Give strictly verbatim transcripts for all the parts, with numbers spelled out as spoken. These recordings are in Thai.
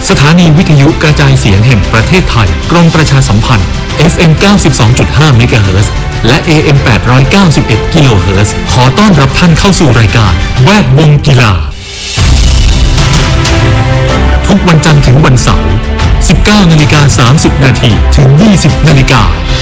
สถานีวิทยุกระจายเสียงแห่งประเทศไทยกรมประชาสัมพันธ์ เอฟ เอ็ม เก้าสิบสองจุดห้า เมกะเฮิรตซ์และ เอ เอ็ม แปดร้อยเก้าสิบเอ็ด กิโลเฮิรตซ์ขอต้อนรับท่านเข้าสู่รายการแวดวงกีฬาทุกวันจันทร์ถึงวันเสาร์ สิบเก้านาฬิกาสามสิบนาทีถึง ยี่สิบนาฬิกา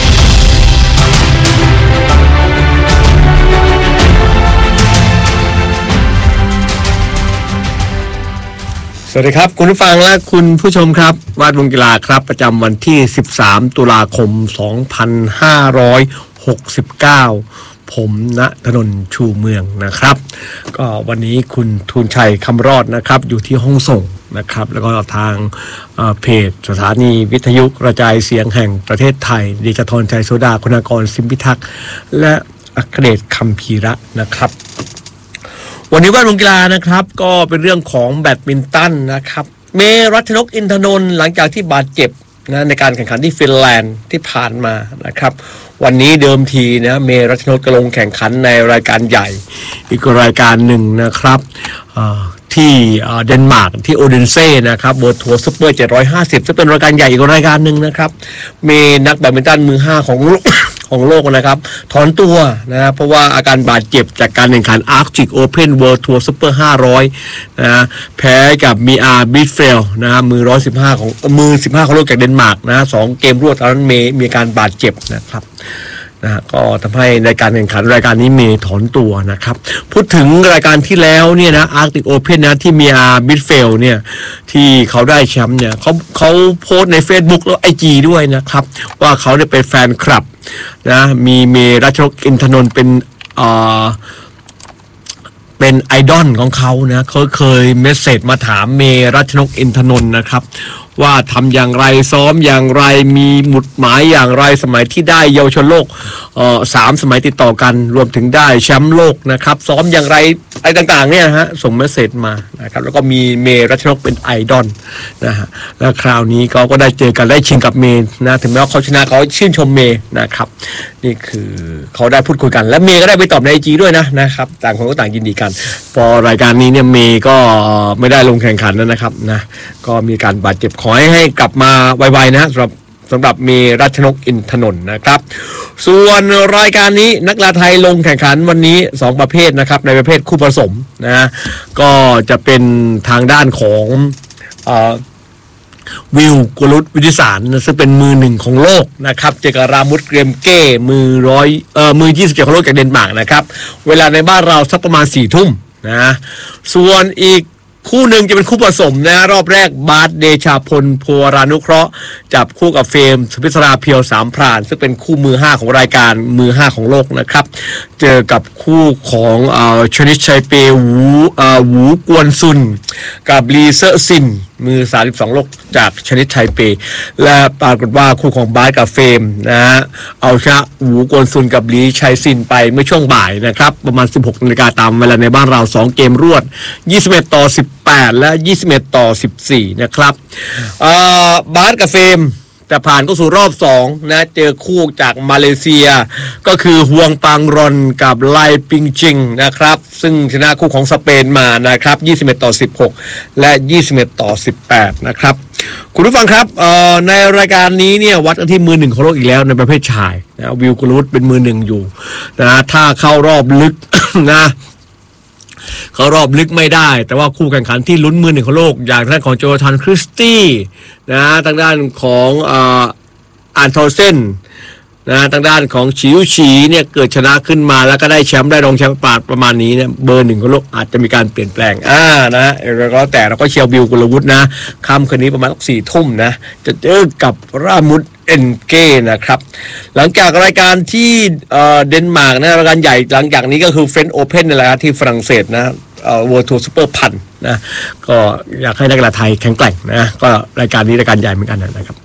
สวัสดีครับคุณผู้ฟังและคุณผู้ชมครับวาดวงกีฬาครับประจำวันที่สิบสามตุลาคมสองพันห้าร้อยหกสิบเก้าผมณถนนชูเมืองนะครับก็วันนี้คุณทูลชัยคำรอดนะครับอยู่ที่ห้องส่งนะครับแล้วก็ทางเพจสถานีวิทยุกระจายเสียงแห่งประเทศไทยดิจทรชัยโสดาคุณากรสิมพิทักษ์และอัครเดชคัมภีระนะครับวันนี้วาดวงกีฬานะครับก็เป็นเรื่องของแบดมินตันนะครับเมรัชนกอินทนนท์หลังจากที่บาดเจ็บนะในการแข่งขันที่ฟินแลนด์ที่ผ่านมานะครับวันนี้เดิมทีนะเมรัชนกจะลงแข่งขันในรายการใหญ่อีกรายการหนึ่งนะครับที่เดนมาร์กที่โอเดนเซ่นะครับเวิลด์ทัวร์ซุปเปอร์เจ็ดร้อยห้าสิบซึ่งเป็นรายการใหญ่อีกรายการหนึ่งนะครับมีนักแบดมินตันมือห้าของโลก ของโลกนะครับถอนตัวนะเพราะว่าอาการบาดเจ็บจากการแข่งขัน Arctic Open World Tour Super ห้าร้อยนะแพ้กับมีอาร์บิทเฟลนะมือหนึ่งร้อยสิบห้าของมือสิบห้าของโลกจากเดนมาร์กนะสองเกมรวดตอนนั้นเมย์มีการบาดเจ็บนะครับนะก็ทำให้ในการแข่งขันรายการนี้เมย์ถอนตัวนะครับพูดถึงรายการที่แล้วเนี่ยนะ Arctic Open นะที่มีอาร์บิทเฟลเนี่ยที่เขาได้แชมป์เนี่ยเขาเขาโพสต์ใน Facebook แล้ว ไอ จี ด้วยนะครับว่าเขาได้เป็นแฟนคลับนะมีเมรัชนกอินทนนท์เป็นอ่าเป็นไอดอลของเขานะเขาเคยเมสเสจมาถามเมรัชนกอินทนนท์นะครับว่าทำอย่างไรซ้อมอย่างไรมีหมุดหมายอย่างไรสมัยที่ได้เยาวชนโลกเอ่อสามสมัยติดต่อกันรวมถึงได้แชมป์โลกนะครับซ้อมอย่างไรอะไรต่างๆเนี่ยฮะส่งเมสเสจมานะครับแล้วก็มีเมรัชนกเป็นไอดอลนะฮะแล้วคราวนี้เขาก็ได้เจอกันได้ชิงกับเมนะถึงแม้ว่าเขาชนะเขาชื่นชมเมนะครับนี่คือเขาได้พูดคุยกันและเมก็ได้ไปตอบใน ไอ จี ด้วยนะนะครับต่างคนก็ต่างยินดีกันพอรายการนี้เนี่ยเมก็ไม่ได้ลงแข่งขันนะครับนะก็มีการบาดเจ็บขอให้ให้กลับมาไวๆนะสำหรับสำหรับเมรัชนกอินทนนท์นะครับส่วนรายการนี้นักกีฬาไทยลงแข่งขันวันนี้สองประเภทนะครับในประเภทคู่ผสมนะก็จะเป็นทางด้านของเอ่อวิวกุลุตวิทิสารซึ่งเป็นมือหนึ่งของโลกนะครับเจอกับรามุตเกรมเก้มือร้อยเอ่อมือยี่สิบเจ็ดของโลกจากเดนมาร์กนะครับเวลาในบ้านเราสักประมาณสี่ทุ่มนะส่วนอีกคู่หนึ่งจะเป็นคู่ผสมนะรอบแรกบาสเดชาพลโพรานุเคราะห์จับคู่กับเฟรมสุพิศราเพียวสามพรานซึ่งเป็นคู่มือห้าของรายการมือห้าของโลกนะครับเจอกับคู่ของเอ่อชนิชชัยเปวูเอ่อหูกวนซุนกับลีเซอร์ซินมือสามสิบสองโลกจากชนิดไทเปและปรากฏว่าคู่ของบาสกับเฟรมนะฮะเอาชนะหูกวนซุนกับลีชัยซินไปเมื่อช่วงบ่ายนะครับประมาณ สิบหกนาฬิกาตามเวลาในบ้านเราสองเกมรวดยี่สิบเอ็ดต่อสิบแปดและยี่สิบเอ็ดต่อสิบสี่นะครับเอ่อบาสกับเฟรมแต่ผ่านก็สู่รอบสองนะเจอคู่จากมาเลเซียก็คือฮวงปังรอนกับไลปิงจิงนะครับซึ่งชนะคู่ของสเปนมานะครับยี่สิบเอ็ดต่อสิบหกและยี่สิบเอ็ดต่อสิบแปดนะครับคุณผู้ฟังครับในรายการนี้เนี่ยวัดกันที่มือหนึ่งของโลกอีกแล้วในประเภทชายนะวิลกุลุตเป็นมือหนึ่งอยู่นะถ้าเข้ารอบลึก นะเขารอบลึกไม่ได้แต่ว่าคู่แข่งขันที่ลุ้นมือหนึ่งของโลกอย่างทางด้านของโจทันคริสตี้นะทางด้านของอ่าอันโทเซนนะทางด้านของชิวฉีเนี่ยเกิดชนะขึ้นมาแล้วก็ได้แชมป์ได้รองแชมป์ปาดประมาณนี้เนี่ยเบอร์หนึ่งของโลกอาจจะมีการเปลี่ยนแปลงอ่านะแล้วก็แต่เราก็เชียร์บิลกุลวุฒินะค่ำคืนนี้ประมาณสี่ทุ่มนะจะเจอกับรามุตเอ็นเก้นะครับหลังจากรายการที่เอ่อเดนมาร์กนะรายการใหญ่หลังจากนี้ก็คือเฟรนช์โอเพ่นนี่แหละที่ฝรั่งเศสนะเอ่อ World Tour Super พันนะก็อยากให้นักกีฬาไทยแข็งแกร่งนะก็รายการนี้รายการใหญ่เหมือนกันนะครับ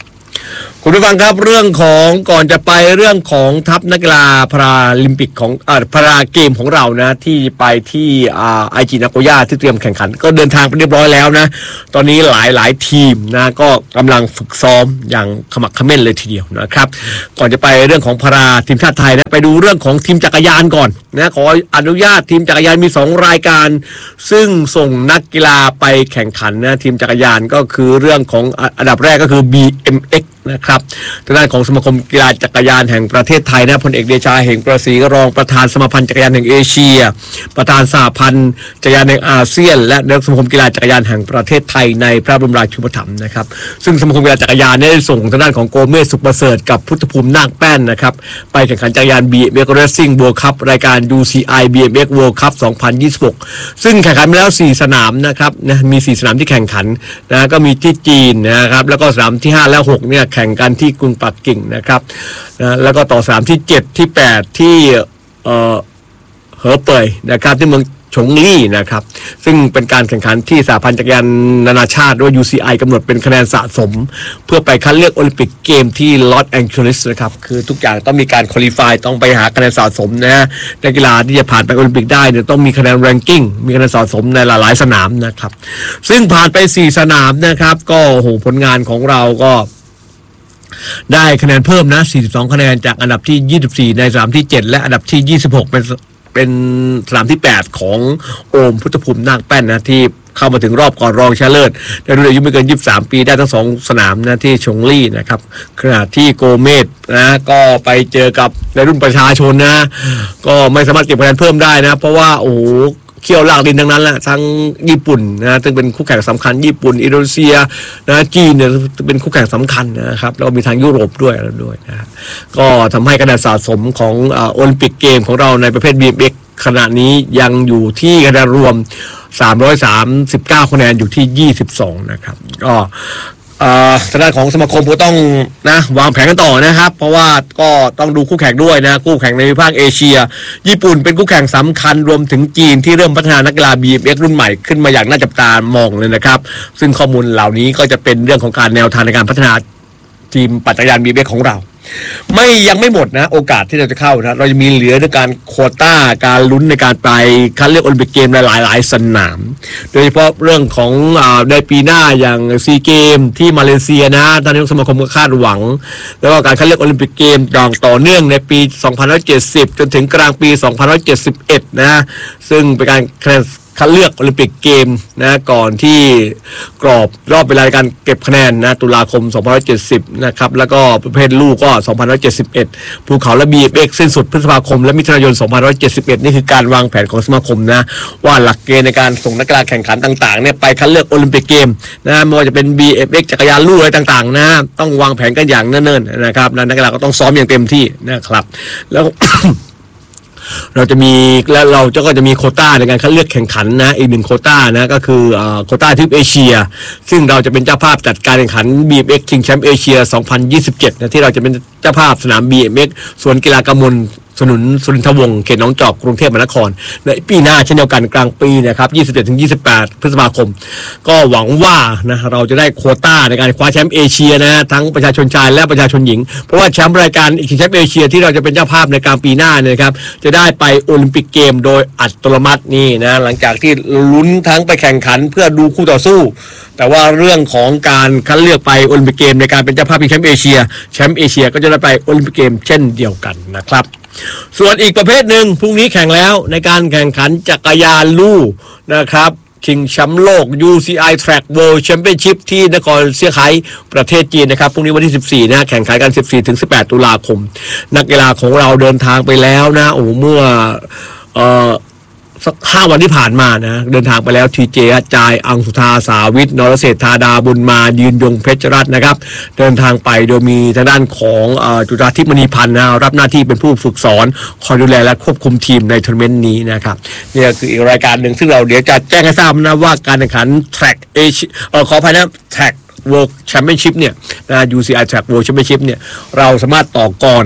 คุณผู้ฟังครับเรื่องของก่อนจะไปเรื่องของทัพนักกีฬาพาราลิมปิกของอ่าพาราเกมของเรานะที่ไปที่อ่าไอจินาโกย่าที่เตรียมแข่งขันก็เดินทางไปเรียบร้อยแล้วนะตอนนี้หลายหลายทีมนะก็กำลังฝึกซ้อมอย่างขมักเขม้นเลยทีเดียวนะครับก่อนจะไปเรื่องของพาราทีมชาติไทยนะไปดูเรื่องของทีมจักรยานก่อนนะขออนุญาตทีมจักรยานมีสองรายการซึ่งส่งนักกีฬาไปแข่งขันนะทีมจักรยานก็คือเรื่องของอันดับแรกก็คือ บี เอ็ม เอ็กซ์ นะครับทางด้านของสมาคมกีฬาจักรยานแห่งประเทศไทยนะพลเอกเดชาเหงประศรีรองประธานสมาพันธ์จักรยานแห่งเอเชียประธานสหพันธ์จักรยานแห่งอาเซียนและนายกสมาคมกีฬาจักรยานแห่งประเทศไทยในพระบรมราชูปถัมภ์นะครับซึ่งสมาคมกีฬาจักรยานได้ส่งทางด้านของโกเมศสุขประเสริฐกับพุทธภูมินาคแป้นนะครับไปแข่งขันจักรยาน บี เอ็ม เอ็กซ์ Racing World Cup รายการ ยู ซี ไอ บี เอ็ม เอ็กซ์ World Cup สองพันยี่สิบหกซึ่งแข่งขันมาแล้วสี่สนามนะครับนะมีสี่สนามที่แข่งขันนะก็มีที่จีนนะครับแล้วก็สนามที่ห้าและหกเนี่ยแข่งกันที่กรุงปักกิ่งนะครับนะแล้วก็ต่อสนามที่เจ็ดที่แปดที่เอ่อเหอเป่ยนะครับที่เมืองฉงลี่นะครับซึ่งเป็นการแข่งขันที่สหพันธ์จักรยานนานาชาติหรือว่า ยู ซี ไอ กำหนดเป็นคะแนนสะสมเพื่อไปคัดเลือกโอลิมปิกเกมที่ลอสแองเจลิสนะครับคือทุกอย่างต้องมีการคุริฟายต้องไปหาคะแนนสะสมนะฮะนักกีฬาที่จะผ่านไปโอลิมปิกได้เนี่ยต้องมีคะแนนแรงกิ้งมีคะแนนสะสมในหลายๆสนามนะครับซึ่งผ่านไปสี่สนามนะครับก็โอ้โหผลงานของเราก็ได้คะแนนเพิ่มนะสี่สิบสองคะแนนจากอันดับที่ยี่สิบสี่ในสนามที่เจ็ดและอันดับที่ยี่สิบหกเป็นเป็นสนามที่แปดของโอมพุทธภูมินาคแป้นนะที่เข้ามาถึงรอบก่อนรองชนะเลิศในรุ่นอายุไม่เกินยี่สิบสามปีได้ทั้งสองสนามนะที่ชงลี่นะครับขณะที่โกเมศนะก็ไปเจอกับในรุ่นประชาชนนะก็ไม่สามารถเก็บคะแนนเพิ่มได้นะเพราะว่าโอ้เขี้ยวลากดินทั้งนั้นแหละทั้งญี่ปุ่นนะซึ่งเป็นคู่แข่งสำคัญญี่ปุ่นอินโดนีเซียนะจีนเนี่ยเป็นคู่แข่งสำคัญนะครับแล้วมีทางยุโรปด้วยแล้วด้วยนะก็ทำให้คะแนนสะสมของโอลิมปิกเกมของเราในประเภท บี เอ็ม เอ็กซ์ ขณะนี้ยังอยู่ที่คะแนนรวมสามร้อยสามสิบเก้าคะแนนอยู่ที่ยี่สิบสองนะครับก็ทางด้านของสมาคมก็ต้องนะวางแผนกันต่อนะครับเพราะว่าก็ต้องดูคู่แข่งด้วยนะคู่แข่งในภาคเอเชียญี่ปุ่นเป็นคู่แข่งสำคัญรวมถึงจีนที่เริ่มพัฒนานักกีฬา บี เอ็ม เอ็กซ์ รุ่นใหม่ขึ้นมาอย่างน่าจับตามองเลยนะครับซึ่งข้อมูลเหล่านี้ก็จะเป็นเรื่องของการแนวทางในการพัฒนาทีมปั่นจักรยาน บี เอ็ม เอ็กซ์ ของเราไม่ยังไม่หมดนะโอกาสที่เราจะเข้านะเราจะมีเหลือในการโควต้าการลุ้นในการไปคัดเลือกโอลิมปิกเกมในหลายๆสนามโดยเฉพาะเรื่องของอ่าในปีหน้าอย่างซีเกมที่มาเลเซียนะท่านนายกสมาคมก็คาดหวังแล้วก็การคัดเลือกโอลิมปิกเกมอย่างต่อเนื่องในปีสองพันห้าร้อยเจ็ดสิบจนถึงกลางปีสองพันห้าร้อยเจ็ดสิบเอ็ดนะซึ่งเป็นการคัดเลือกโอลิมปิกเกมนะก่อนที่กรอบรอบเวลาการเก็บคะแนนนะตุลาคมสองพันห้าร้อยเจ็ดสิบนะครับแล้วก็ประเภทลูกก็สองพันห้าร้อยเจ็ดสิบเอ็ดภูเขาและ บี เอ็ม เอ็กซ์ สิ้นสุดพฤษภาคมและมิถุนายนสองพันห้าร้อยเจ็ดสิบเอ็ดนี่คือการวางแผนของสมาคมนะว่าหลักเกณฑ์ในการส่งนักกีฬาแข่งขันต่างๆเนี่ยไปคัดเลือกโอลิมปิกเกมนะไม่ว่าจะเป็น บี เอ็ม เอ็กซ์ จักรยานลู่อะไรต่างๆนะต้องวางแผนกันอย่างเนิ่นๆนะครับนักกีฬาก็ต้องซ้อมอย่างเต็มที่นะครับแล้ว เราจะมีแล้วเราจะก็จะมีโควต้าในการคัดเลือกแข่งขันนะอีกหนึ่งโควต้านะก็คือโควต้าทวีปเอเชียซึ่งเราจะเป็นเจ้าภาพจัดการแข่งขัน บี เอ็ม เอ็กซ์ ชิงแชมป์เอเชียสองพันยี่สิบเจ็ดนะที่เราจะเป็นเจ้าภาพสนาม บี เอ็ม เอ็กซ์ สวนกีฬากำมลสนุนสุรินทวงศ์เขตหนองจอกกรุงเทพมหานครในปีหน้าเช่นเดียวกันกลางปีนะครับ ยี่สิบเจ็ดถึงยี่สิบแปด พฤษภาคมก็หวังว่านะเราจะได้โควต้าในการคว้าแชมป์เอเชียนะทั้งประชาชนชายและประชาชนหญิงเพราะว่าแชมป์รายการชิงแชมป์เอเชียที่เราจะเป็นเจ้าภาพในกลางปีหน้าเนี่ยครับจะได้ไปโอลิมปิกเกมโดยอัตโนมัตินี่นะหลังจากที่ลุ้นทั้งไปแข่งขันเพื่อดูคู่ต่อสู้แต่ว่าเรื่องของการคัดเลือกไปโอลิมปิกเกมในการเป็นเจ้าภาพแชมป์เอเชียแชมป์เอเชียก็จะได้ไปโอลิมปิกเกมเช่นเดียวกันนะครับส่วนอีกประเภทหนึ่งพรุ่งนี้แข่งแล้วในการแข่งขันจักรยานลู่นะครับชิงแชมป์โลก ยู ซี ไอ Track World Championship ที่นครเซี่ยงไฮ้ประเทศจีนนะครับพรุ่งนี้วันที่สิบสี่นะแข่งขันกันสิบสี่ถึงสิบแปดตุลาคมนักกีฬาของเราเดินทางไปแล้วนะโอ้เมื่อเอ่อสักห้าวันที่ผ่านมานะเดินทางไปแล้วทีเจจายอังสุธาสาวิทนรเศรษฐาดาบุญมายืนยงเพชรรัตน์นะครับเดินทางไปโดยมีทางด้านของจุฬาทิพย์มณีพันธ์นะรับหน้าที่เป็นผู้ฝึกสอนคอยดูแลและควบคุมทีมในทัวร์นาเมนต์นี้นะครับนี่คืออีกรายการหนึ่งซึ่งเราเดี๋ยวจะแจ้งให้ทราบนะว่าการแข่งขัน Track เอเชียเอ่อขออภัยนะ Track World Championship เนี่ยนะ ยู ซี ไอ Track World Championship เนี่ยเราสามารถต่อกร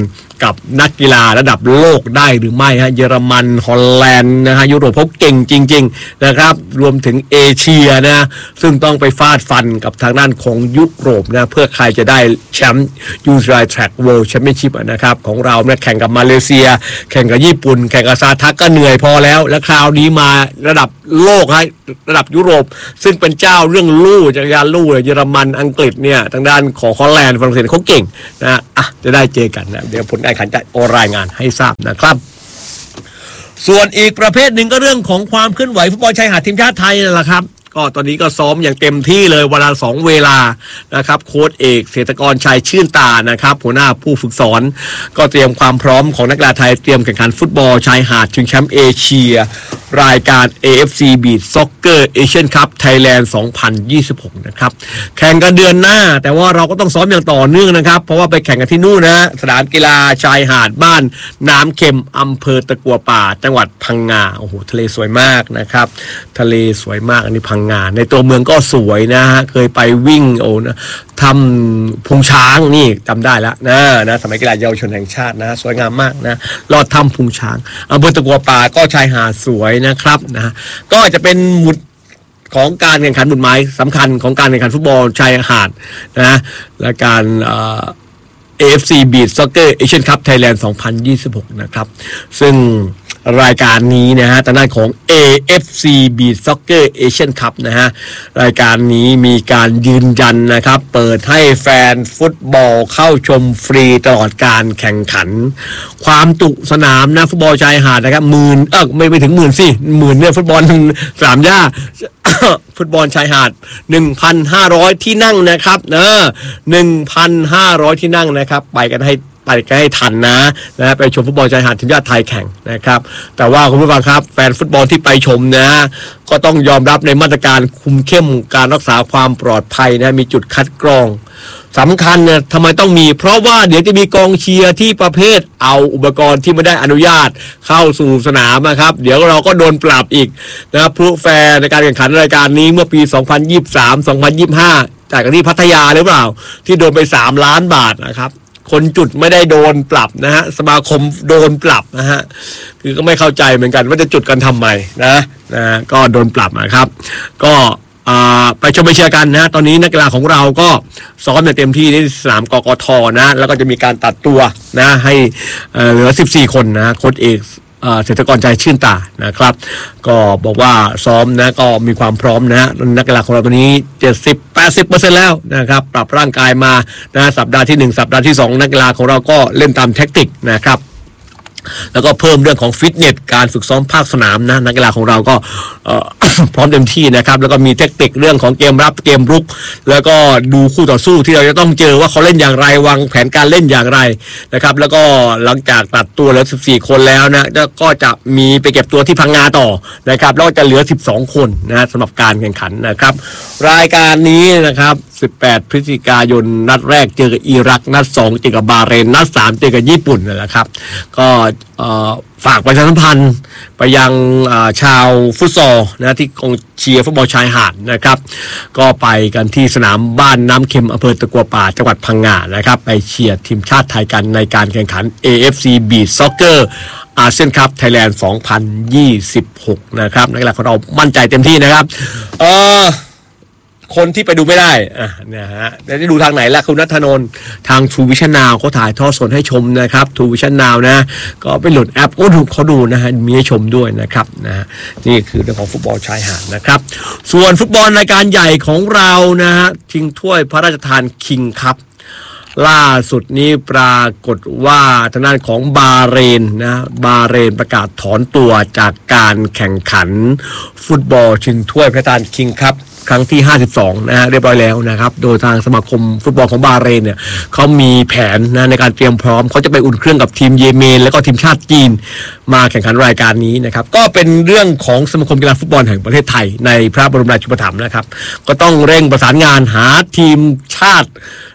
กับนักกีฬาระดับโลกได้หรือไม่ฮะเยอรมันฮอลแลนด์นะฮะยุโรปเขาเก่งจริงๆนะครับรวมถึงเอเชียนะซึ่งต้องไปฟาดฟันกับทางด้านของยุโรปนะเพื่อใครจะได้แชมป์ยูไซแทร็กเวิลด์แชมเปี้ยนชิพนะครับของเราเนี่ยแข่งกับมาเลเซียแข่งกับญี่ปุ่นแข่งกับซาทักก็เหนื่อยพอแล้วและคราวนี้มาระดับโลกให้ระดับยุโรปซึ่งเป็นเจ้าเรื่องลู่จักรยานลู่เยอรมันอังกฤษเนี่ยทางด้านของฮอลแลนด์ฝรั่งเศสเขาเก่งนะอ่ะจะได้เจอกันนะเดี๋ยวผลการแข่งขันจะรายงานให้ทราบนะครับส่วนอีกประเภทหนึ่งก็เรื่องของความเคลื่อนไหวฟุตบอลชายหาดทีมชาติไทยนั่นแหละครับก็ตอนนี้ก็ซ้อมอย่างเต็มที่เลยเวลาสองเวลานะครับโค้ชเอกเศรษฐกรชัยชื่นตานะครับหัวหน้าผู้ฝึกสอนก็เตรียมความพร้อมของนักกีฬาไทยเตรียมแข่งขันฟุตบอลชายหาดชิงแชมป์เอเชียรายการ เอ เอฟ ซี Beach Soccer Asian Cup Thailand สองพันยี่สิบหกนะครับแข่งกันเดือนหน้าแต่ว่าเราก็ต้องซ้อมอย่างต่อเนื่องนะครับเพราะว่าไปแข่งกันที่นู่นนะสนามกีฬาชายหาดบ้านน้ำเค็มอำเภอตะกั่วป่าจังหวัดพังงาโอ้โหทะเลสวยมากนะครับทะเลสวยมากอันนี้พังงาในตัวเมืองก็สวยนะฮะเคยไปวิ่งโอ้นะทำพุงช้างนี่จำได้แล้วนะนะสมัยกีฬาเยาวชนแห่งชาตินะสวยงามมากนะลอดถ้ำพุงช้างอำเภอตะกั่วป่าก็ชายหาดสวยนะครับนะก็จะเป็นหมุดของการแข่งขันหมุดหมายสำคัญของการแข่งขันฟุตบอลชายหาดนะและการเอ่อ เอ เอฟ ซี Beach Soccer Asian Cup Thailand สองพันยี่สิบหกนะครับซึ่งรายการนี้นะฮะทางด้านของ เอ เอฟ ซี Beach Soccer Asian Cup นะฮะรายการนี้มีการยืนยันนะครับเปิดให้แฟนฟุตบอลเข้าชมฟรีตลอดการแข่งขันความจุสนามนะฟุตบอลชายหาดนะครับหมื่นเออไม่ไปถึงหมื่นสิหมื่นเนี่ยฟุตบอลสนามหญ้า ฟุตบอลชายหาด หนึ่งพันห้าร้อย ที่นั่งนะครับเออ หนึ่งพันห้าร้อย ที่นั่งนะครับไปกันให้ไปกันให้ทันนะนะไปชมฟุตบอลชายหาดทีมชาติไทยแข่งนะครับแต่ว่าคุณผู้ฟังครับแฟนฟุตบอลที่ไปชมนะก็ต้องยอมรับในมาตรการคุมเข้มการรักษาความปลอดภัยนะมีจุดคัดกรองสำคัญเนี่ยทำไมต้องมีเพราะว่าเดี๋ยวจะมีกองเชียร์ที่ประเภทเอาอุปกรณ์ที่ไม่ได้อนุญาตเข้าสู่สนามนะครับเดี๋ยวเราก็โดนปรับอีกนะครับผู้แฟร์ในการแข่งขันรายการนี้เมื่อปีสองพันยี่สิบสาม สองพันยี่สิบห้าจากกันที่พัทยาหรือเปล่าที่โดนไปสามล้านบาทนะครับคนจุดไม่ได้โดนปรับนะฮะสมาคมโดนปรับนะฮะคือก็ไม่เข้าใจเหมือนกันว่าจะจุดกันทำไมนะนะก็โดนปรับนะครับก็ไปชมไปเชียร์กันนะตอนนี้นักกีฬาของเราก็ซ้อมอย่างเต็มที่ที่สนามกกทนะแล้วก็จะมีการตัดตัวนะให้เหลือสิบสี่คนนะโค้ชเอกเศรษฐกรใจชื่นตานะครับก็บอกว่าซ้อมนะก็มีความพร้อมนะนักกีฬาของเราตอนนี้ เจ็ดสิบ แปดสิบเปอร์เซ็นต์ แล้วนะครับปรับร่างกายมานะสัปดาห์ที่หนึ่งสัปดาห์ที่สองนักกีฬาของเราก็เล่นตามแทคติกนะครับแล้วก็เพิ่มเรื่องของฟิตเนสการฝึกซ้อมภาคสนามนะนักกีฬาของเราก็ พร้อมเต็มที่นะครับแล้วก็มีเทคนิคเรื่องของเกมรับเกมรุกแล้วก็ดูคู่ต่อสู้ที่เราจะต้องเจอว่าเขาเล่นอย่างไรวางแผนการเล่นอย่างไรนะครับแล้วก็หลังจากตัดตัวเหลือสิบสี่คนแล้วนะก็จะมีไปเก็บตัวที่พังงาต่อนะครับแล้วก็จะเหลือสิบสองคนนะสำหรับการแข่งขันนะครับรายการนี้นะครับสิบแปดพฤศจิกายนนัดแรกเจอกับอิรักนัดสองเจอกับบาห์เรนนัดสามเจอกับญี่ปุ่นนะครับก็ฝากประชาสัมพันธ์ไปยังชาวฟุตซอลนะที่กองเชียร์ฟุตบอลชายหาดนะครับก็ไปกันที่สนามบ้านน้ำเค็มอำเภอตะกั่วป่าจังหวัดพังงานะครับไปเชียร์ทีมชาติไทยกันในการแข่งขัน เอ เอฟ ซี Beach Soccer Asian Cup Thailand สองพันยี่สิบหกนะครับนักกีฬาของเรามั่นใจเต็มที่นะครับเออคนที่ไปดูไม่ได้อ่ะนะฮะจะดูทางไหนล่ะคุณณัฐนนท์ทาง True Vision Now เขาถ่ายทอดสดให้ชมนะครับ True Vision Now นะก็ไปโหลดแอปก็ดูเขาดูนะฮะมีให้ชมด้วยนะครับนะนี่คือเรื่องของฟุตบอลชายหาดนะครับส่วนฟุตบอลรายการใหญ่ของเรานะฮะชิงถ้วยพระราชทานคิงคัพล่าสุดนี้ปรากฏว่าทางด้านของบาห์เรนนะบาห์เรนประกาศถอนตัวจากการแข่งขันฟุตบอลชิงถ้วยพระราชทานคิงคัพครั้งที่ห้าสิบสองนะฮะเรียบร้อยแล้วนะครับโดยทางสมาคมฟุตบอลของบาห์เรนเนี่ยเขามีแผนนะในการเตรียมพร้อมเขาจะไปอุ่นเครื่องกับทีมเยเมนแล้วก็ทีมชาติจีนมาแข่งขันรายการนี้นะครับก็เป็นเรื่องของสมาคมกีฬาฟุตบอลแห่งประเทศไทยในพระบรมราชูปถัมภ์นะครับก็ต้องเร่งประสานงานหาทีมชาติ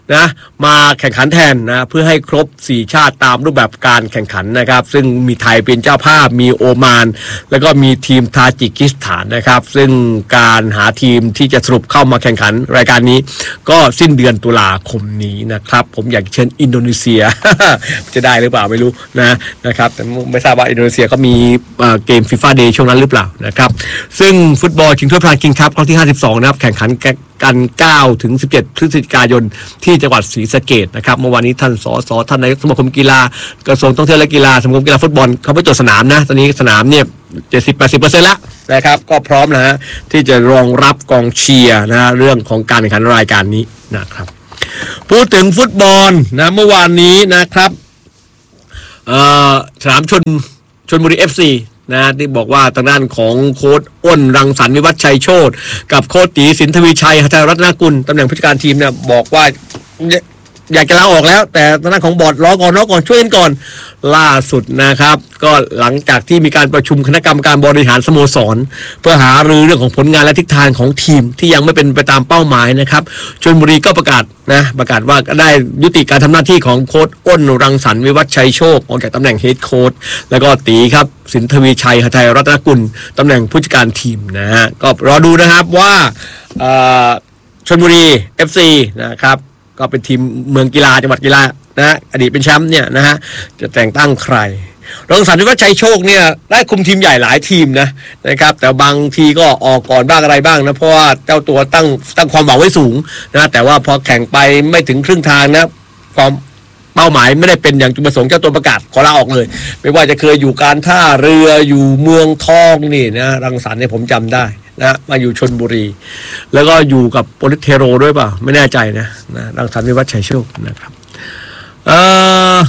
นะมาแข่งขันแทนนะเพื่อให้ครบสี่ชาติตามรูปแบบการแข่งขันนะครับซึ่งมีไทยเป็นเจ้าภาพมีโอมานแล้วก็มีทีมทาจิกิสถานนะครับซึ่งการหาทีมที่จะสรุปเข้ามาแข่งขันรายการนี้ก็สิ้นเดือนตุลาคมนี้นะครับผมอยากเชิญอินโดนีเซีย จะได้หรือเปล่าไม่รู้นะนะครับแต่ไม่ทราบว่าอินโดนีเซียก็มีเกมฟีฟ่าเดย์ช่วงนั้นหรือเปล่านะครับซึ่งฟุตบอลชิงถ้วยพระราชคิงส์คัพครั้งที่ห้าสิบสองนะครับแข่งขันกันเก้าถึงสิบเจ็ดพฤศจิกายนที่จังหวัดศรีสะเกษนะครับเมื่อวานนี้ท่านสสท่านนายกสมาคมกีฬากระทรวงท่องเที่ยวและกีฬาสมาคมกีฬาฟุตบอลเขาไปจดสนามนะตอนนี้สนามเนี่ยเจ็ดสิบแปดสิบเปอร์เซ็นต์แล้วนะครับก็พร้อมนะฮะที่จะรองรับกองเชียร์นะเรื่องของการแข่งขันรายการนี้นะครับพูดถึงฟุตบอลนะเมื่อวานนี้นะครับเอ่อสนามชลชลบุรี เอฟ ซีนะที่บอกว่าทางด้านของโค้ชอ้นรังสรรค์วิวัฒน์ชัยโชติกับโค้ชตีสินทวีชัยหทัยรัตนกุลตำแหน่งผู้จัดการทีมเนี่ยบอกว่าอยากจะลาออกแล้วแต่ทางด้านของบอร์ดรอก่อนรอก่อนช่วยกันก่อนล่าสุดนะครับก็หลังจากที่มีการประชุมคณะกรรมการบริหารสโมสรเพื่อหารือเรื่องของผลงานและทิศทางของทีมที่ยังไม่เป็นไปตามเป้าหมายนะครับชลบุรีก็ประกาศนะประกาศว่าได้ยุติการทำหน้าที่ของโค้ชอ้นรังสรรค์วิวัฒน์ชัยโชคออกจากตำแหน่งเฮดโค้ชแล้วก็ตีครับสินทวีชัยหทัยรัตนกุลตำแหน่งผู้จัดการทีมนะฮะก็รอดูนะครับว่าชลบุรี เอฟ ซี นะครับก็เป็นทีมเมืองกีฬาจังหวัดกีฬานะอดีตเป็นแชมป์เนี่ยนะฮะจะแต่งตั้งใครรังสรรค์วิวัฒน์ชัยโชคเนี่ยได้คุมทีมใหญ่หลายทีมนะนะครับแต่บางทีก็ออกก่อนบ้างอะไรบ้างนะเพราะว่าเจ้าตัวตั้งตั้งความหวังไว้สูงนะแต่ว่าพอแข่งไปไม่ถึงครึ่งทางนะความเป้าหมายไม่ได้เป็นอย่างจุดประสงค์เจ้าตัวประกาศขอลาออกเลยไม่ว่าจะเคยอยู่การท่าเรืออยู่เมืองทองนี่นะรังสรรค์เนี่ยผมจำได้นะมาอยู่ชลบุรีแล้วก็อยู่กับโปลิสเทโรด้วยเปล่าไม่แน่ใจนะนะรังสรรค์วิวัฒน์ชัยโชคนะครับเออ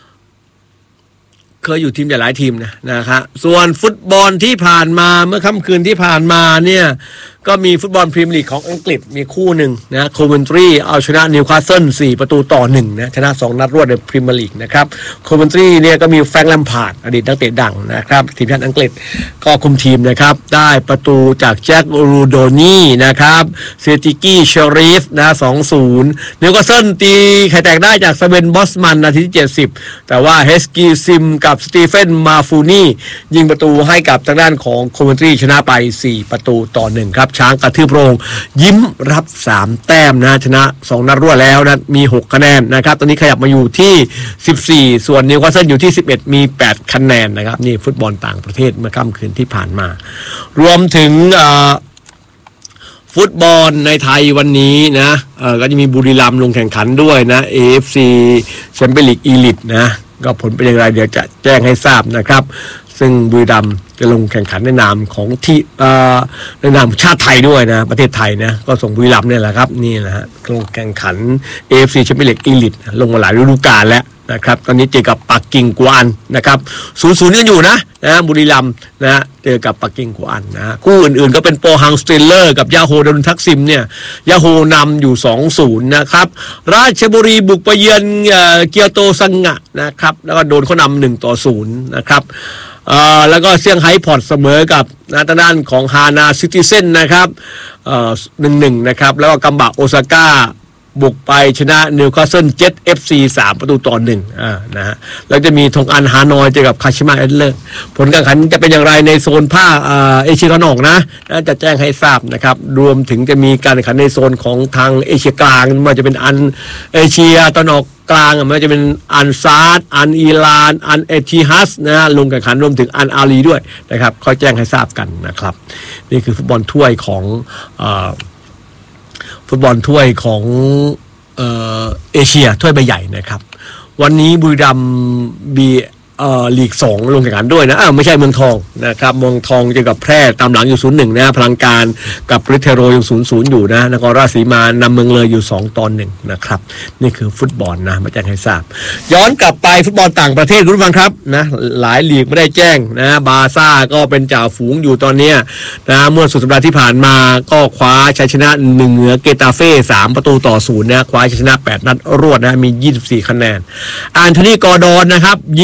เคยอยู่ทีมใหญ่หลายทีมนะนะครับส่วนฟุตบอลที่ผ่านมาเมื่อค่ำคืนที่ผ่านมาเนี่ยก็มีฟุตบอลพรีเมียร์ลีกของอังกฤษมีคู่หนึ่งนะโคเวนทรีเอาชนะนิวคาสเซิลสี่ประตูต่อหนึ่งนะชนะสองนัดรวดในพรีเมียร์ลีกนะครับโคเวนทรีเนี่ยก็มีแฟรงค์ แลมพาร์ดอดีตนักเตะดังนะครับทีมชาติอังกฤษก็คุมทีมนะครับได้ประตูจากแจ็ครูโดนี่นะครับเซติกี้เชอรีฟนะ สองศูนย์ นิวคาสเซิลตีไข่แตกได้จากสเวนบอสมันนาทีที่เจ็ดสิบแต่ว่าเฮสกีซิมกับสตีเฟนมาฟูนี่ยิงประตูให้กับทางด้านของโคเวนทรีชนะไปสี่ประตูต่อหนึ่งครับช้างกระทืบโรงยิ้มรับสามแต้มนะชนะสองนัดรวดแล้วนะมีหกคะแนนนะครับตอนนี้ขยับมาอยู่ที่สิบสี่ส่วนนิวคาสเซิลอยู่ที่สิบเอ็ดมีแปดคะแนนนะครับนี่ฟุตบอลต่างประเทศเมื่อค่ำคืนที่ผ่านมารวมถึงฟุตบอลในไทยวันนี้นะเอ่อก็จะมีบุรีรัมย์ลงแข่งขันด้วยนะ เอ เอฟ ซี แชมเปี้ยนลีกอีลิทนะก็ผลเป็นอย่างไรเดี๋ยวจะแจ้งให้ทราบนะครับซึ่งบุรีรัมย์จะลงแข่งขันในนามของที่ในนามชาติไทยด้วยนะประเทศไทยนะก็ส่งบุรีรัมย์เนี่ยแหละครับนี่นะฮะลงแข่งขัน เอ เอฟ ซี แชมเปี้ยนลีกอีลิทลงมาหลายฤดูกาลแล้วนะครับตอนนี้เจอกับปักกิ่งกวานนะครับศูนย์ศูนย์กันอยู่นะนะบุรีรัมย์นะเจอกับปักกิ่งกวานนะคู่อื่นๆก็เป็นโปฮังสเตลเลอร์กับยาโฮดารุนทักซิมเนี่ยยาโฮนำอยู่ สองศูนย์ นะครับราชบุรีบุกไปเยือนเกียวโตซังงะนะครับแล้วก็โดนเขานำหนึ่งต่อศูนย์นะครับเอ่อแล้วก็เซี่ยงไฮ้พอร์ตเสมอกับนะทางด้านของฮานาซิตี้เซ่นนะครับเอ่อ หนึ่งหนึ่ง นะครับแล้วก็กัมบะโอซาก้าบุกไปชนะนิวคาสเซิลเจ็ต เอฟ ซี สามประตูต่อหนึ่งอ่านะฮะแล้วจะมีทงอันฮานอยเจอกับคาชิมะเอดเลอร์ผลการแข่งขันจะเป็นอย่างไรในโซนภาคเอ่อเอเชียตะวันออกนะจะแจ้งให้ทราบนะครับรวมถึงจะมีการแข่งขันในโซนของทางเอเชียกลางไม่ว่าจะเป็นอันเอเชียตะวันออกกลางไม่ว่าจะเป็นอันซาดอันอีรานอันเอทิฮัสนะฮะลงแข่งขันรวมถึงอันอาลีด้วยนะครับค่อยแจ้งให้ทราบกันนะครับนี่คือฟุตบอลถ้วยของเอ่อฟุตบอลถ้วยของเอ่อเอเชียถ้วยใบใหญ่นะครับวันนี้บุรีรัมย์บีเอ่อลีกสองลงแข่งขันด้วยนะอ้าวไม่ใช่เมืองทองนะครับเมืองทองเจอกับแพร่ตามหลังอยู่ ศูนย์หนึ่ง นะพลังการกับริเทโรยัง ศูนย์ศูนย์ อยู่นะนครราชสีมานำเมืองเลยอยู่สองต่อหนึ่งนะครับนี่คือฟุตบอลนะมาแจ้งให้ทราบย้อนกลับไปฟุตบอลต่างประเทศคุณผู้ฟังครับนะหลายลีกไม่ได้แจ้งนะบาร์ซ่าก็เป็นจ่าฝูงอยู่ตอนนี้นะเมื่อสุดสัปดาห์ที่ผ่านมาก็คว้าชัยชนะหนึ่งเหนือเกตาเฟ่สามประตูต่อศูนย์นะคว้าชัยชนะแปดนัดรวดนะมียี่สิบสี่คะแนนอันโทนีกอร์ดอนนะครับยิงประตูแรก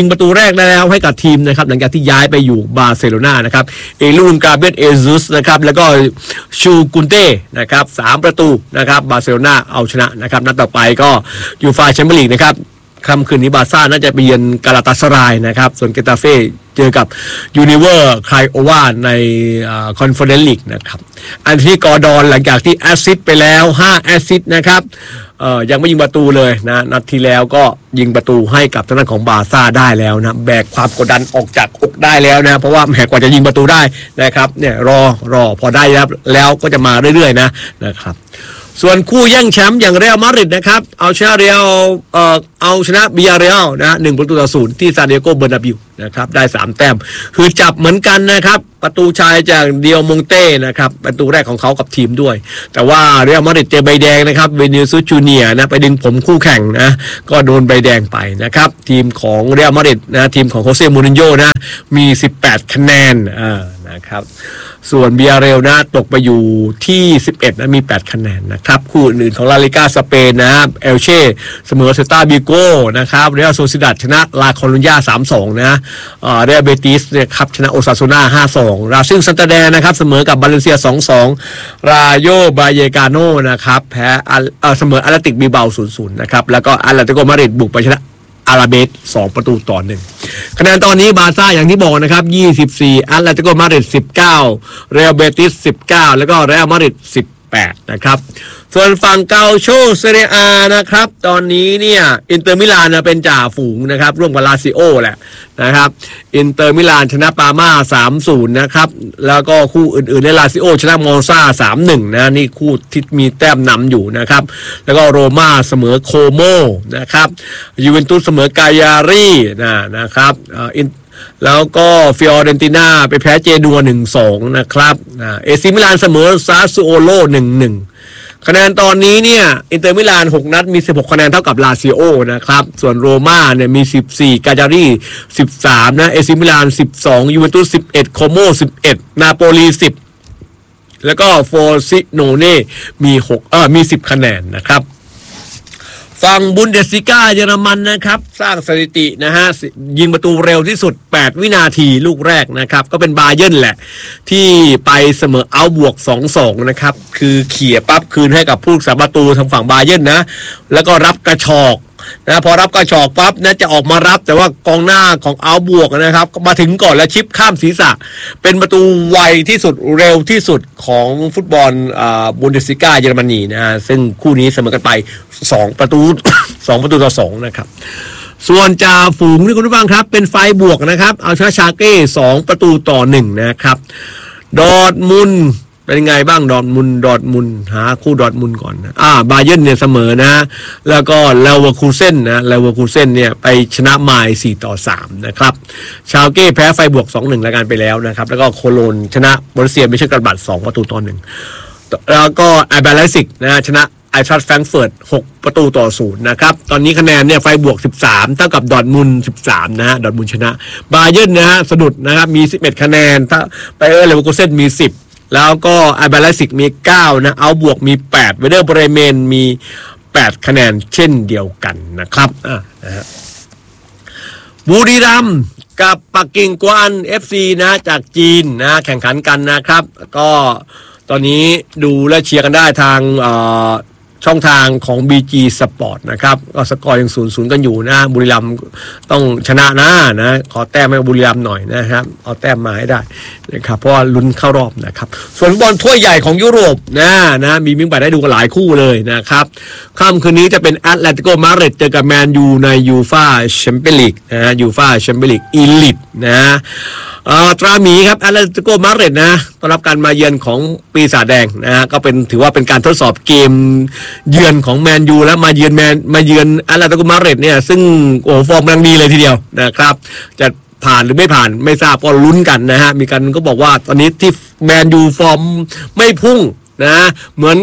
กได้แล้วให้กับทีมนะครับหลังจากที่ย้ายไปอยู่บาร์เซโลนานะครับเอลูนกาเบรียลเอซุสนะครับแล้วก็ชูกุนเต้นะครับสามประตูนะครับบาร์เซโลนาเอาชนะนะครับนัดต่อไปก็ยูฟ่าแชมเปี้ยนลีกนะครับค่ำคืนนี้บาร์ซ่าน่าจะไปเยือนกาลาตาสรายนะครับส่วนเกตาเฟ่เจอกับยูนิเวอร์ไคโอวาในคอนเฟอเรนซ์ลีกนะครับอันที่กอร์ดอนหลังจากที่แอสซิสต์ไปแล้วห้าแอสซิสต์นะครับเอ่อยังไม่ยิงประตูเลยนะนัดที่แล้วก็ยิงประตูให้กับทางด้านของบาร์ซ่าได้แล้วนะแบกความกดดันออกจากอกได้แล้วนะเพราะว่าแหมกว่าจะยิงประตูได้นะครับเนี่ยรอรอพอได้แล้วแล้วก็จะมาเรื่อยๆนะนะครับส่วนคู่แย่งแชมป์อย่างเรอัลมาดริดนะครับเอาชนะเรอัลเอ่อเอาชนะบิยาเรอัลนะหนึ่งประตูต่อศูนย์ที่ซานดิเอโกเบอร์นาบิวนะครับได้สามแต้มคือจับเหมือนกันนะครับประตูชายจากเดียวมงเต้นะครับประตูแรกของเขากับทีมด้วยแต่ว่าเรอัลมาดริดเจอใบแดงนะครับเวนิซุสจูเนียร์นะไปดึงผมคู่แข่งนะก็โดนใบแดงไปนะครับทีมของเรอัลมาดริดนะทีมของโคเซ่มูรินโญ่นะมีสิบแปดคะแนนอ่านะครับส่วนเบียเรลนะตกไปอยู่ที่สิบเอ็ดนะมีแปดคะแนนนะครับคู่อื่นของลาลิก้าสเปนนะเอลเช่เสมอเซลตาบิโก้นะครับเรอัลโซซิดัดชนะลาคอรุญญา สามสอง นะเอ่อเรอัลเบติสเนี่ยครับชนะโอซาซูน่า ห้าสอง ราซิลซันตาแดร์นะครับเสมอกับบาเลนเซีย สองสอง ราโยบาเยกาโนนะครับแพ้เอ่อเสมออาร์ติกบิลเบา ศูนย์ศูนย์ นะครับแล้วก็อาร์ติโกมาดริดบุกไปชนะอาราเบสสองประตูต่อหนึ่งคะแนนตอนนี้บาร์ซ่าอย่างที่บอกนะครับยี่สิบสี่อาร์เลติโกมาดริดสิบเก้าเรอัลเบติสสิบเก้าแล้วก็เรอัลมาดริดสิบแปดนะครับส่วนฝั่งเกาโชเซเรียอานะครับตอนนี้เนี่ยอินเตอร์มิลานเป็นจ่าฝูงนะครับร่วมกับลาซิโอแหละนะครับอินเตอร์มิลานชนะปาม่า สามศูนย์ นะครับแล้วก็คู่อื่นๆในลาซิโอชนะมอลซ่า สามหนึ่ง นะนี่คู่ที่มีแต้มนำอยู่นะครับแล้วก็โรม่าเสมอโคโมนะครับยูเวนตุสเสมอกายารีนะนะครับอินแล้วก็ฟิออเรนติน่าไปแพ้เจนัว หนึ่งสอง นะครับเอซิมิลานเสมอซาซูโอโล หนึ่งหนึ่ง คะแนนตอนนี้เนี่ยอินเตอร์มิลานหกนัดมีสิบหกคะแนนเท่ากับลาซิโอนะครับส่วนโรม่าเนี่ยมีสิบสี่กาจารีสิบสามนะเอซิมิลานสิบสองยูเวนตุสสิบเอ็ดโคโมสิบเอ็ดนาโปลีสิบแล้วก็โฟซิโนเน่มีหกเออมีสิบคะแนนนะครับฝั่งบุนเดสลิก้าเยอรมันนะครับสร้างสถิตินะฮะยิงประตูเร็วที่สุดแปดวินาทีลูกแรกนะครับก็เป็นบาเยิร์นแหละที่ไปเสมอเอาบวก สองสอง นะครับคือเขี่ยปั๊บคืนให้กับผู้รักษาประตูทางฝั่งบาเยิร์นนะแล้วก็รับกระชอกนะพอรับกระชอกปั๊บนะจะออกมารับแต่ว่ากองหน้าของเอาบวกนะครับก็มาถึงก่อนแล้วชิปข้ามศีรษะเป็นประตูไวที่สุดเร็วที่สุดของฟุตบอลอ่าบุนเดสลิก้าเยอรมนีนะฮะซึ่งคู่นี้เสมอกันไปสองประตู สองประตูต่อสองนะครับส่วนจ่าฝูงที่คุณผู้ฟังครับเป็นไฟบวกนะครับเอาชนะชาเก้สองประตูต่อหนึ่งนะครับดอร์ทมุนด์เป็นไงบ้างดอร์ทมุนด์ดอร์ทมุนด์หาคู่ดอร์ทมุนด์ก่อนนะอ่าบาเยิร์นเนี่ยเสมอนะแล้วก็เลเวอร์คูเซ่นนะเลเวอร์คูเซ่นเนี่ยไปชนะไมล์สี่ต่อสามนะครับชาเก้แพ้ไฟบวก สองหนึ่งรายการไปแล้วนะครับแล้วก็โคโลนชนะบอรุสเซียเมนเชนกลาดบัดสองประตูต่อหนึ่งแล้วก็ไอแบลไลซิกนะชนะไอทรัสแฟรงก์เฟิร์ตหกประตูต่อศูนย์นะครับตอนนี้คะแนนเนี่ยไฟบวกสิบสามเท่ากับดอร์ทมุนด์สิบสามนะฮะดอร์ทมุนด์ชนะบาเยิร์นนะฮะสะดุดนะครับมีสิบเอ็ดคะแนนถ้าไปเออเลเวอร์คูเซ่นมีสิบแล้วก็ไอแบลไลซิกมีเก้านะเอาบวกมีแปดเวเดอร์เบรเมนมีแปดคะแนนเช่นเดียวกันนะครับอ่ะนะฮะบุรีรัมย์กับปักกิ่งกวาน เอฟ ซี นะจากจีนนะแข่งขันกันนะครับก็ตอนนี้ดูและเชียร์กันได้ทางช่องทางของ บี จี Sport นะครับก็สกอร์ยัง ศูนย์ศูนย์ กันอยู่นะบุรีรัมย์ต้องชนะนะนะขอแต้มให้บุรีรัมย์หน่อยนะครับเอาแต้มมาให้ได้นะครับเพราะว่าลุ้นเข้ารอบนะครับส่วนฟุตบอลถ้วยใหญ่ของยุโรปนะนะมีมิงบัตได้ดูกันหลายคู่เลยนะครับค่ำคืนนี้จะเป็นแอตเลติโกมาดริดเจอกับแมนยูในยูฟ่าแชมเปี้ยนลีกนะยูฟ่าแชมเปี้ยนลีกอีลิทนะเอ่อตราหมีครับแอตเลติโกมาดริดนะต้อนรับการมาเยือนของปีศาจแดงนะฮะก็เป็นถือว่าเป็นการทดสอบเกมเยือนของแมนยูแล้วมาเยือนแมนมาเยือนแอตเลติโกมาดริดเนี่ยซึ่งโอ้ฟอร์มกำลังดีเลยทีเดียวนะครับจะผ่านหรือไม่ผ่านไม่ทราบก็ลุ้นกันนะฮะมีกันก็บอกว่าตอนนี้ที่แมนยูฟอร์มไม่พุ่งนะเหมือนกับ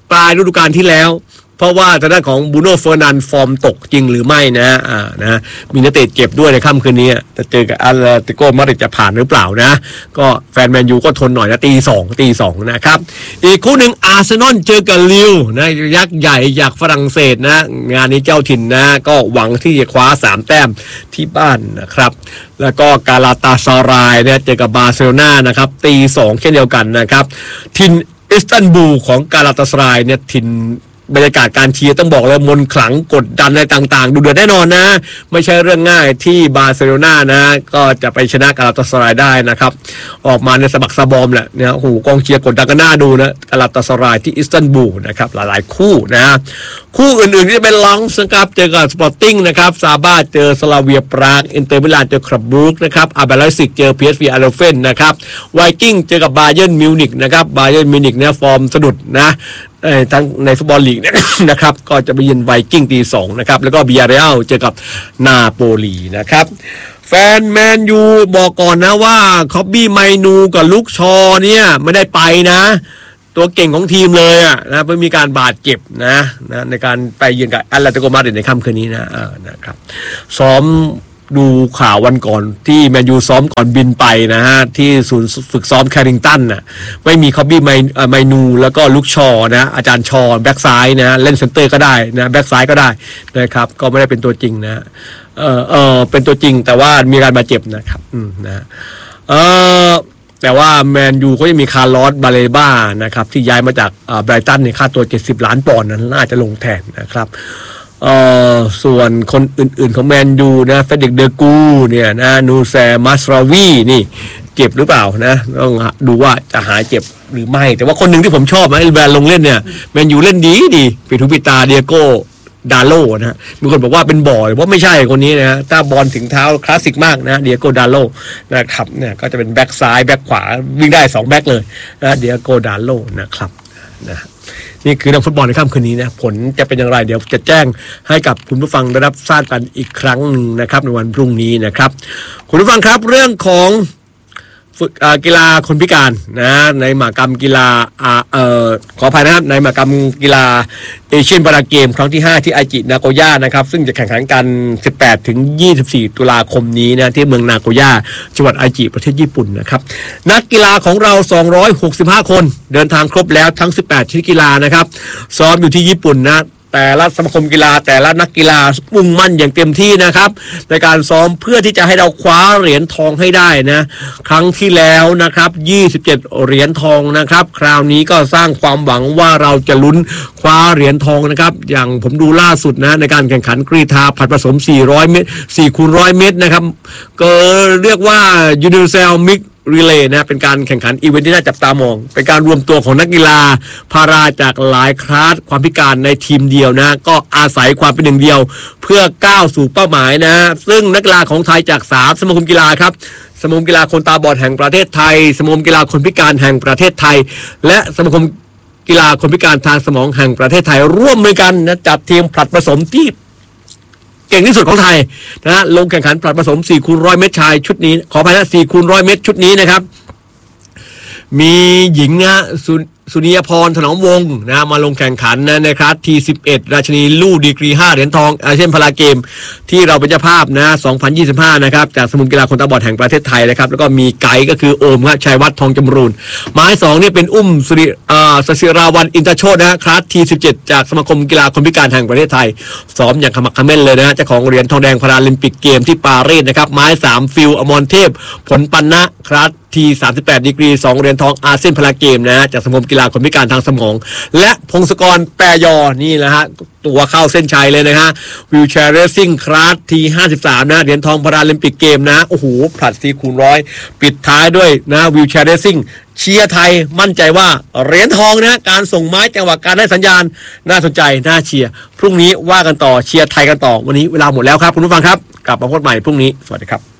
ปลายฤดูกาลที่แล้วเพราะว่าทางด้านของบูโน่เฟอร์นันฟอร์มตกจริงหรือไม่นะอ่านะมีนักเตะเจ็บด้วยในค่ำคืนนี้จะเจอกับอาร์ติโกมาดริดจะผ่านหรือเปล่านะก็แฟนแมนยูก็ทนหน่อยนะตีสองตีสองนะครับอีกคู่หนึ่งอาร์เซนอลเจอกับลิวนะยักษ์ใหญ่จากฝรั่งเศสนะงานนี้เจ้าถิ่นนะก็หวังที่จะคว้าสามแต้มที่บ้านนะครับแล้วก็กาลาตาซารายเนี่ยเจอกับบาร์เซโลนานะครับตีสองเช่นเดียวกันนะครับถิ่นอิสตันบูลของกาลาตาซารายเนี่ยถิ่นบรรยากาศการเชียร์ต้องบอกเลยมนต์ขลังกดดันอะไรต่างๆดูเดือดแน่นอนนะไม่ใช่เรื่องง่ายที่บาร์เซโลนานะก็จะไปชนะกาลาตาซารายได้นะครับออกมาในสะบักสะบอมแหละเนี่ยโอ้โหกองเชียร์กดดันกันน่าดูนะกาลาตาซารายที่อิสตันบูลนะครับหลายๆคู่นะคู่อื่นๆที่เป็นลองส์นะครับเจอกับสปอร์ติ้งนะครับซาบ้าเจอสลาเวียปรากอินเตอร์มิลานเจอคลับบรูกนะครับอาร์เบลไลซิกเจอ พี เอส วี ไอน์โดเฟนนะครับไวกิ้งเจอกับบาเยิร์นมิวนิกนะครับบาเยิร์นมิวนิกเนี่ยฟอร์มสะดุดนะทั้งในฟุตบอลลีกเนี่ยนะครับก็จะไปเยือนไวกิ้งตีสองนะครับแล้วก็บิยาเรอัลเจอกับนาโปลีนะครับแฟนแมนยูบอกก่อนนะว่าคอบบี้ไมนูกับลุกชอเนี่ยไม่ได้ไปนะตัวเก่งของทีมเลยอ่ะนะไม่มีการบาดเจ็บนะนะในการไปเยือนกับแอตเลติโกมาดริดในค่ำคืนนี้นะอ่านะครับซ้อมดูข่าววันก่อนที่แมนยูซ้อมก่อนบินไปนะฮะที่ศูนย์ฝึกซ้อมแคริงตันน่ะไม่มีคอบบี้ไมไมนูแล้วก็ลุกชอนะอาจารย์ชอแบ็กซ้ายนะเล่นเซนเตอร์ก็ได้นะแบ็กซ้ายก็ได้นะครับก็ไม่ได้เป็นตัวจริงนะเออเออเป็นตัวจริงแต่ว่ามีการบาดเจ็บนะครับอืมนะเออแต่ว่าแมนยูก็ยังมีคาร์ลอสบาเลบ้านะครับที่ย้ายมาจากไบรตันในค่าตัวเจ็ดสิบล้านปอนด์นั้นน่าจะลงแทนนะครับเอ่อส่วนคนอื่นๆของแมนยูนะเฟเดริกเดกูเนี่ยนะนูแซมัสราวีนี่เจ็บหรือเปล่านะต้องดูว่าจะหายเจ็บหรือไม่แต่ว่าคนหนึ่งที่ผมชอบนะแบรนด์ลงเล่นเนี่ยแมนยูเล่นดีดีปิทุปิตาเดียโก้ดาโลนะมีคนบอกว่าเป็นบ่อหรือว่าไม่ใช่คนนี้นะถ้าบอลถึงเท้าคลาสสิกมากนะเดียโก้ดาโลนะครับเนี่ยก็จะเป็นแบ็กซ้ายแบ็กขวาวิ่งได้สองแบ็กเลยนะเดียโก้ดาโลนะครับนะนี่คือนักฟุตบอลในค่ำคืนนี้นะผลจะเป็นอย่างไรเดี๋ยวจะแจ้งให้กับคุณผู้ฟังได้รับทราบกันอีกครั้งหนึ่งนะครับในวันพรุ่งนี้นะครับคุณผู้ฟังครับเรื่องของฝึกกีฬาคนพิการนะในมหกรรมกีฬาเอ่อขออภัยนะครับในมหกรรมกีฬาเอเชียนพาราเกมครั้งที่ห้าที่ไอจินาโกย่านะครับซึ่งจะแข่งขันกันสิบแปดถึงยี่สิบสี่ตุลาคมนี้นะที่เมืองนาโกย่าจังหวัดไอจิประเทศญี่ปุ่นนะครับนักกีฬาของเราสองร้อยหกสิบห้าคนเดินทางครบแล้วทั้งสิบแปดชนิดกีฬานะครับซ้อมอยู่ที่ญี่ปุ่นนะแต่ละสมาคมกีฬาแต่ละนักกีฬามุ่งมั่นอย่างเต็มที่นะครับในการซ้อมเพื่อที่จะให้เราคว้าเหรียญทองให้ได้นะครั้งที่แล้วนะครับยี่สิบเจ็ดเหรียญทองนะครับคราวนี้ก็สร้างความหวังว่าเราจะลุ้นคว้าเหรียญทองนะครับอย่างผมดูล่าสุดนะในการแข่งขันกรีฑาผลัดผสมสี่ร้อยเมตรสี่คูณหนึ่งร้อยเมตรนะครับก็เรียกว่า Universal Mixรีเลย์นะเป็นการแข่งขันอีเวนท์ที่น่าจับตามองเป็นการรวมตัวของนักกีฬาพาราจากหลายคลาสความพิการในทีมเดียวนะก็อาศัยความเป็นหนึ่งเดียวเพื่อก้าวสู่เป้าหมายนะซึ่งนักกีฬาของไทยจากสามสมาคมกีฬาครับสมาคมกีฬาคนตาบอดแห่งประเทศไทยสมาคมกีฬาคนพิการแห่งประเทศไทยและสมาคมกีฬาคนพิการทางสมองแห่งประเทศไทยร่วมมือกันนะจัดทีมผลัดผสมที่เก่งที่สุดของไทยนะลงแข่งขันผลัดผสมสี่คูณหนึ่งร้อยเมตรชายชุดนี้ขออภัยนะสี่คูณหนึ่งร้อยเมตรชุดนี้นะครับมีหญิงนะสุสุนียพรถนอมวงศ์นะมาลงแข่งขันนะในคลาส ที สิบเอ็ด ราชินีลู่ดีกรีห้าเหรียญทองอาเซียนพาราเกมที่เราเป็นเจ้าภาพนะสองพันยี่สิบห้านะครับจากสมาคมกีฬาคนตาบอดแห่งประเทศไทยนะครับแล้วก็มีไกด์ก็คือโอมครับชัยวัฒน์ทองจำรูนหมายสองนี่เป็นอุ้มสุริอ่าสศิราวันอินทโชตนะคลาส ที สิบเจ็ด จากสมาคมกีฬาคนพิการแห่งประเทศไทยซ้อมอย่างขมักเขม้นเลยนะเจ้าของเหรียญทองแดงพาราลิมปิกเกมที่ปารีสนะครับหมายสามฟิลอมรเทพผลปันนะคลาสทีสามสิบแปดดีกรีสองเหรียญทองอาเซียนพาราเกมนะจากสมาคมกีฬาคนพิการทางสมองและพงศกรแปรยอนี่แหละฮะตัวเข้าเส้นชัยเลยนะฮะวิวแชร์เรซซิ่งคลาสทีห้าสิบสามนะเหรียญทองพาราลิมปิกเกมนะโอ้โหผลัดสี่คูณร้อยปิดท้ายด้วยนะวิวแชร์เรซซิ่งเชียร์ไทยมั่นใจว่าเหรียญทองนะการส่งไม้จังหวะการได้สัญญาณน่าสนใจน่าเชียร์พรุ่งนี้ว่ากันต่อเชียร์ไทยกันต่อวันนี้เวลาหมดแล้วครับคุณผู้ฟังครับกลับมาพบใหม่พรุ่งนี้สวัสดีครับ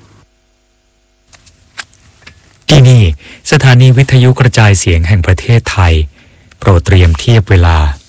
ที่นี่สถานีวิทยุกระจายเสียงแห่งประเทศไทยโปรดเตรียมเทียบเวลา